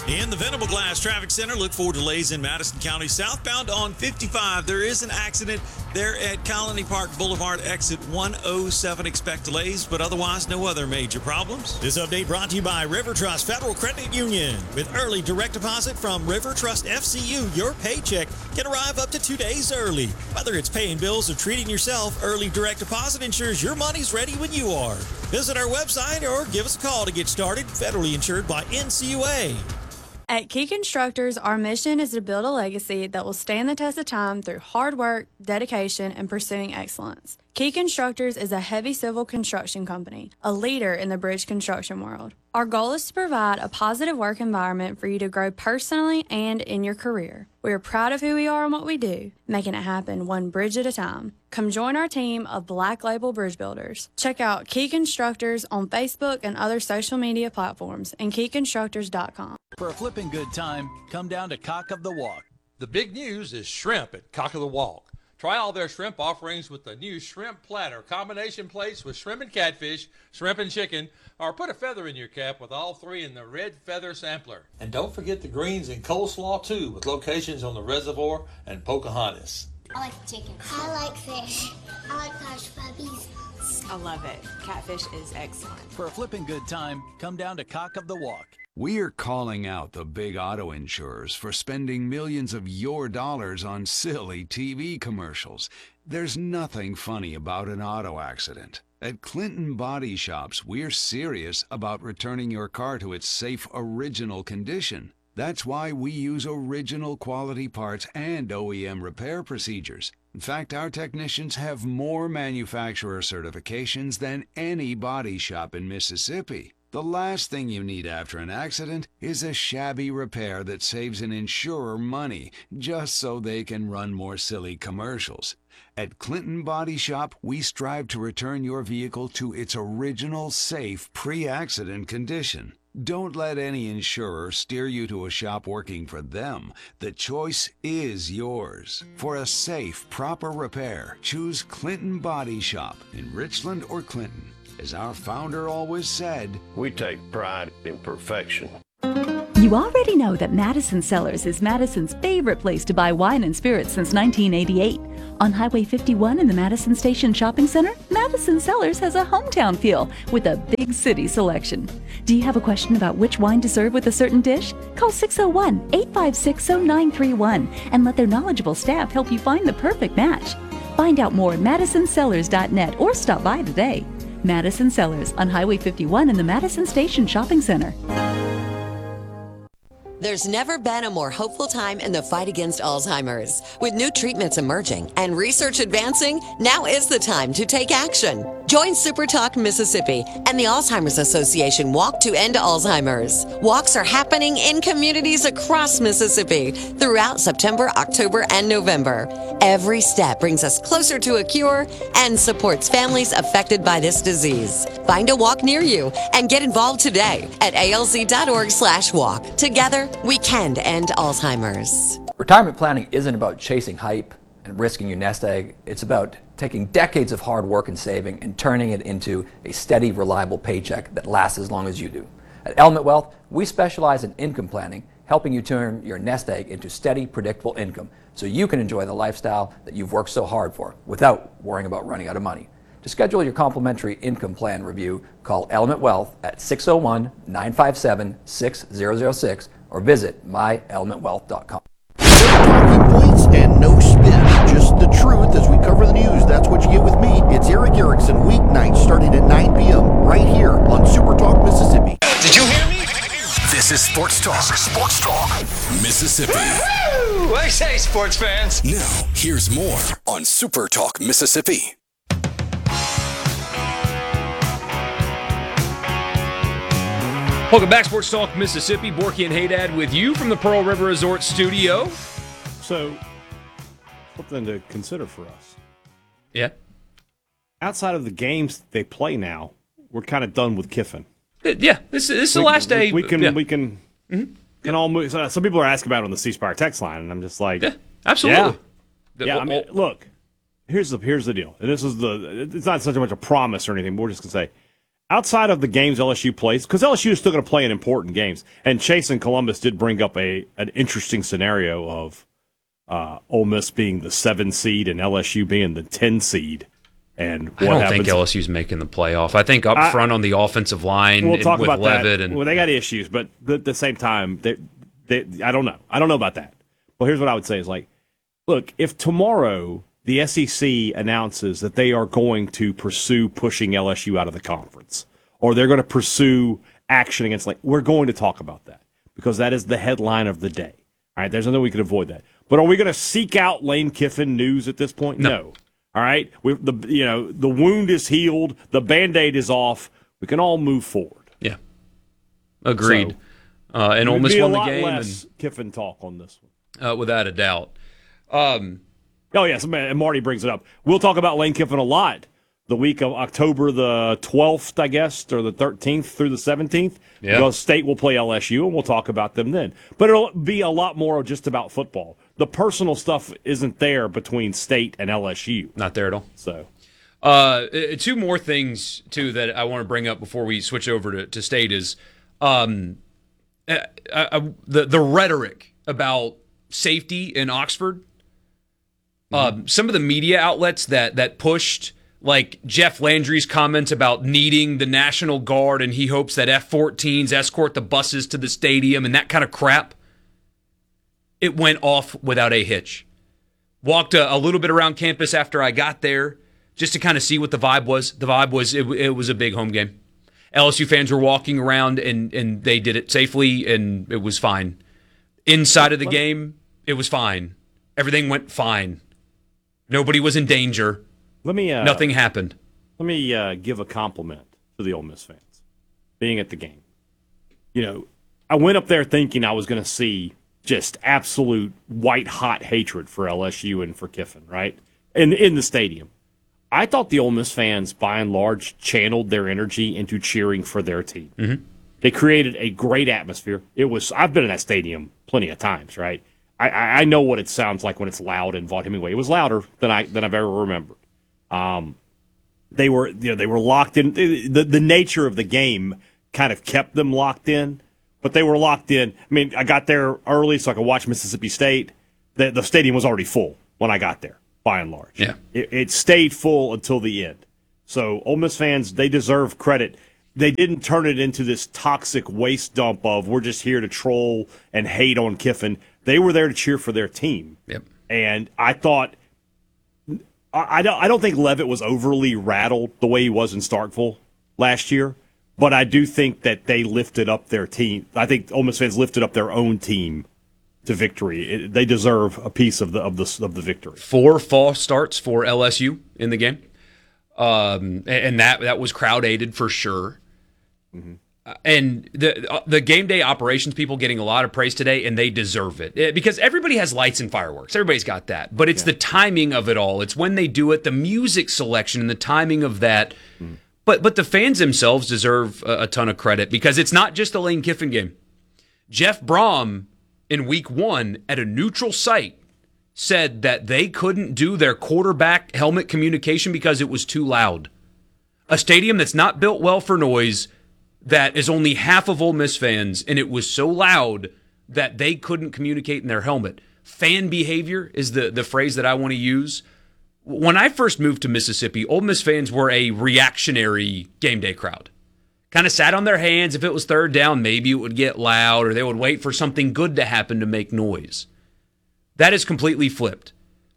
In the Venable Glass Traffic Center, look for delays in Madison County southbound on 55. There is an accident there at Colony Park Boulevard, exit 107. Expect delays, but otherwise no other major problems. This update brought to you by River Trust Federal Credit Union. With early direct deposit from River Trust FCU, your paycheck can arrive up to 2 days early. Whether it's paying bills or treating yourself, early direct deposit ensures your money's ready when you are. Visit our website or give us a call to get started. Federally insured by NCUA. At Key Constructors, our mission is to build a legacy that will stand the test of time through hard work, dedication, and pursuing excellence. Key Constructors is a heavy civil construction company, a leader in the bridge construction world. Our goal is to provide a positive work environment for you to grow personally and in your career. We are proud of who we are and what we do, making it happen one bridge at a time. Come join our team of Black Label Bridge Builders. Check out Key Constructors on Facebook and other social media platforms and keyconstructors.com. For a flipping good time, come down to Cock of the Walk. The big news is shrimp at Cock of the Walk. Try all their shrimp offerings with the new shrimp platter, combination plates with shrimp and catfish, shrimp and chicken, or put a feather in your cap with all three in the red feather sampler. And don't forget the greens and coleslaw too, with locations on the Reservoir and Pocahontas. I like chicken. I like fish. I like hush puppies. I love it. Catfish is excellent. For a flipping good time, come down to Cock of the Walk. We're calling out the big auto insurers for spending millions of your dollars on silly TV commercials. There's nothing funny about an auto accident. At Clinton Body Shops, we're serious about returning your car to its safe, original condition. That's why we use original quality parts and OEM repair procedures. In fact, our technicians have more manufacturer certifications than any body shop in Mississippi. The last thing you need after an accident is a shabby repair that saves an insurer money just so they can run more silly commercials. At Clinton Body Shop, we strive to return your vehicle to its original, safe, pre-accident condition. Don't let any insurer steer you to a shop working for them. The choice is yours. For a safe, proper repair, choose Clinton Body Shop in Richland or Clinton. As our founder always said, we take pride in perfection. You already know that Madison Cellars is Madison's favorite place to buy wine and spirits since 1988. On Highway 51 in the Madison Station Shopping Center, Madison Cellars has a hometown feel with a big city selection. Do you have a question about which wine to serve with a certain dish? Call 601-856-0931 and let their knowledgeable staff help you find the perfect match. Find out more at madisonCellars.net or stop by today. Madison Cellars on Highway 51 in the Madison Station Shopping Center. There's never been a more hopeful time in the fight against Alzheimer's. With new treatments emerging and research advancing, now is the time to take action. Join Super Talk Mississippi and the Alzheimer's Association Walk to End Alzheimer's. Walks are happening in communities across Mississippi throughout September, October, and November. Every step brings us closer to a cure and supports families affected by this disease. Find a walk near you and get involved today at alz.org/walk. Together, we can end Alzheimer's. Retirement planning isn't about chasing hype and risking your nest egg. It's about taking decades of hard work and saving and turning it into a steady, reliable paycheck that lasts as long as you do. At Element Wealth, we specialize in income planning, helping you turn your nest egg into steady, predictable income so you can enjoy the lifestyle that you've worked so hard for without worrying about running out of money. To schedule your complimentary income plan review, call Element Wealth at 601-957-6006 or visit myelementwealth.com. Talking points and no spin, just the truth as we cover the news. That's what you get with me. It's Eric Erickson, weeknights starting at 9 p.m. right here on Super Talk Mississippi. Did you hear me? This is Sports Talk. Sports Talk Mississippi. Woo! I say, sports fans. Now, here's more on Super Talk Mississippi. Welcome back, Sports Talk Mississippi. Borky and Haydad with you from the Pearl River Resort Studio. So, something to consider for us. Yeah. Outside of the games they play now, we're kind of done with Kiffin. Yeah, this is the last day. We can all move. So some people are asking about it on the C Spire text line, and I'm just like, yeah, absolutely. Yeah, I mean, look, here's the deal. And this is it's not such much a promise or anything, but we're just gonna say, outside of the games LSU plays, because LSU is still going to play in important games, and Chase and Columbus did bring up an interesting scenario of Ole Miss being the 7 seed and LSU being the 10 seed. And I don't think LSU's making the playoff. I think up front on the offensive line we'll talk with about Levitt. Well, they got issues, but at the same time, I don't know. I don't know about that. Well, here's what I would say is look, if tomorrow the SEC announces that they are going to pursue pushing LSU out of the conference, or they're going to pursue action against, we're going to talk about that because that is the headline of the day. All right, there's no way we can avoid that. But are we going to seek out Lane Kiffin news at this point? No. All right, the wound is healed, the Band-Aid is off. We can all move forward. Yeah, agreed. And Ole Miss won the game. Less Kiffin talk on this one, without a doubt. Yes, and Marty brings it up. We'll talk about Lane Kiffin a lot the week of October the 12th, I guess, or the 13th through the 17th. Yeah. Because State will play LSU, and we'll talk about them then. But it'll be a lot more just about football. The personal stuff isn't there between State and LSU. Not there at all. So, two more things, too, that I want to bring up before we switch over to State is the rhetoric about safety in Oxford. Some of the media outlets that pushed, like Jeff Landry's comments about needing the National Guard and he hopes that F-14s escort the buses to the stadium and that kind of crap. It went off without a hitch. Walked a little bit around campus after I got there just to kind of see what the vibe was. The vibe was it was a big home game. LSU fans were walking around and they did it safely and it was fine. Inside of the game, it was fine. Everything went fine. Nobody was in danger. Nothing happened. Let me give a compliment to the Ole Miss fans being at the game. I went up there thinking I was going to see just absolute white-hot hatred for LSU and for Kiffin, right? In the stadium. I thought the Ole Miss fans, by and large, channeled their energy into cheering for their team. Mm-hmm. They created a great atmosphere. I've been in that stadium plenty of times, right? I know what it sounds like when it's loud in Vaught Hemingway. It was louder than I've ever remembered. They were locked in. The nature of the game kind of kept them locked in. But they were locked in. I mean, I got there early so I could watch Mississippi State. The stadium was already full when I got there, by and large. Yeah. It stayed full until the end. So Ole Miss fans, they deserve credit. They didn't turn it into this toxic waste dump of we're just here to troll and hate on Kiffin. They were there to cheer for their team. Yep. And I thought I don't think Levitt was overly rattled the way he was in Starkville last year. But I do think that they lifted up their team. I think Ole Miss fans lifted up their own team to victory. They deserve a piece of the victory. 4 false starts for LSU in the game, and that was crowd aided for sure. Mm-hmm. And the game day operations people getting a lot of praise today, and they deserve it because everybody has lights and fireworks. Everybody's got that, but it's the timing of it all. It's when they do it, the music selection, and the timing of that. Mm. But the fans themselves deserve a ton of credit because it's not just a Lane Kiffin game. Jeff Brom, in week 1 at a neutral site, said that they couldn't do their quarterback helmet communication because it was too loud. A stadium that's not built well for noise, that is only half of Ole Miss fans, and it was so loud that they couldn't communicate in their helmet. Fan behavior is the phrase that I want to use. When I first moved to Mississippi, Ole Miss fans were a reactionary game day crowd. Kind of sat on their hands. If it was third down, maybe it would get loud, or they would wait for something good to happen to make noise. That is completely flipped.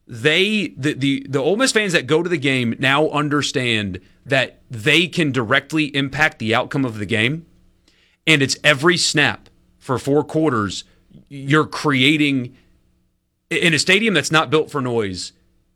The Ole Miss fans that go to the game now understand that they can directly impact the outcome of the game, and it's every snap for 4 quarters. You're creating in a stadium that's not built for noise.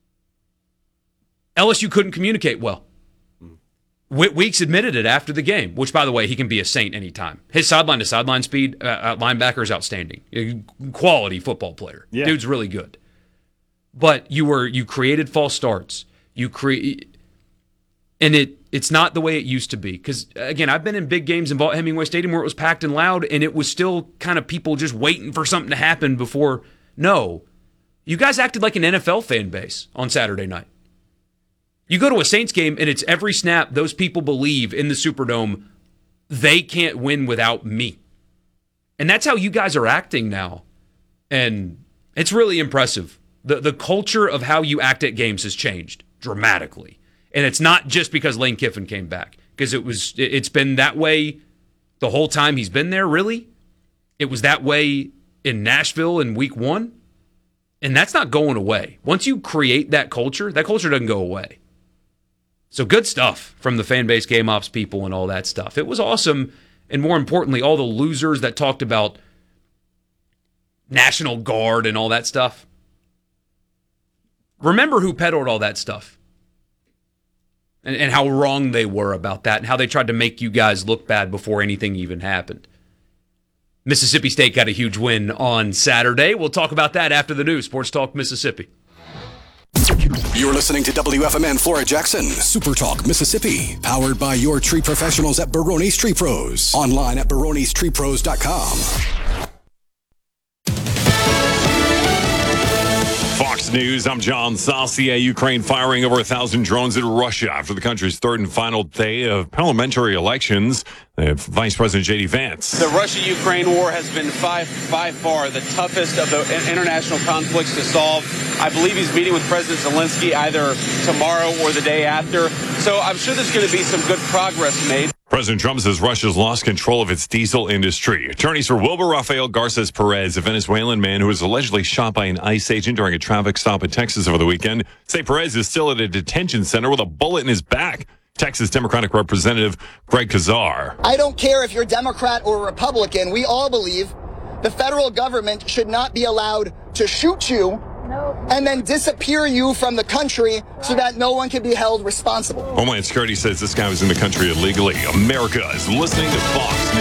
LSU couldn't communicate well. Weeks admitted it after the game, which, by the way, he can be a saint anytime. His sideline-to-sideline speed, linebacker is outstanding. Quality football player. Yeah. Dude's really good. But you created false starts. And it's not the way it used to be. Because, again, I've been in big games in Vaught Hemingway Stadium where it was packed and loud, and it was still kind of people just waiting for something to happen before. No. You guys acted like an NFL fan base on Saturday night. You go to a Saints game, and it's every snap those people believe in the Superdome, they can't win without me. And that's how you guys are acting now. And it's really impressive. The culture of how you act at games has changed dramatically. And it's not just because Lane Kiffin came back, because it's been that way the whole time he's been there, really. It was that way in Nashville in week 1. And that's not going away. Once you create that culture doesn't go away. So good stuff from the fan base, game ops people, and all that stuff. It was awesome. And more importantly, all the losers that talked about National Guard and all that stuff. Remember who peddled all that stuff. And how wrong they were about that, and how they tried to make you guys look bad before anything even happened. Mississippi State got a huge win on Saturday. We'll talk about that after the news. Sports Talk Mississippi. You're listening to WFMN Flora Jackson, Super Talk Mississippi, powered by your tree professionals at Barone's Tree Pros. Online at baronestreepros.com. Fox News, I'm John Saucier. Ukraine firing over 1,000 drones at Russia after the country's third and final day of parliamentary elections. Vice President J.D. Vance. The Russia-Ukraine war has been by far the toughest of the international conflicts to solve. I believe he's meeting with President Zelensky either tomorrow or the day after. So I'm sure there's going to be some good progress made. President Trump says Russia's lost control of its diesel industry. Attorneys for Wilbur Rafael Garces Perez, a Venezuelan man who was allegedly shot by an ICE agent during a traffic stop in Texas over the weekend, say Perez is still at a detention center with a bullet in his back. Texas Democratic Representative Greg Kazar. I don't care if you're Democrat or Republican. We all believe the federal government should not be allowed to shoot you and then disappear you from the country so that no one can be held responsible. Homeland Security says this guy was in the country illegally. America is listening to Fox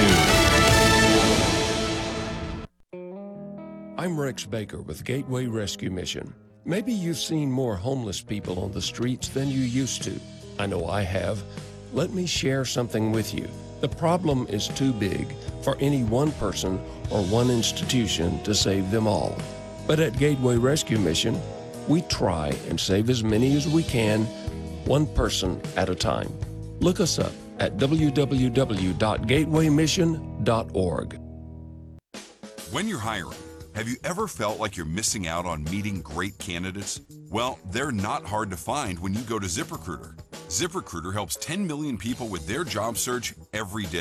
News. I'm Rex Baker with Gateway Rescue Mission. Maybe you've seen more homeless people on the streets than you used to. I know I have. Let me share something with you. The problem is too big for any one person or one institution to save them all. But at Gateway Rescue Mission, we try and save as many as we can, one person at a time. Look us up at www.gatewaymission.org. When you're hiring, have you ever felt like you're missing out on meeting great candidates? Well, they're not hard to find when you go to ZipRecruiter. ZipRecruiter helps 10 million people with their job search every day.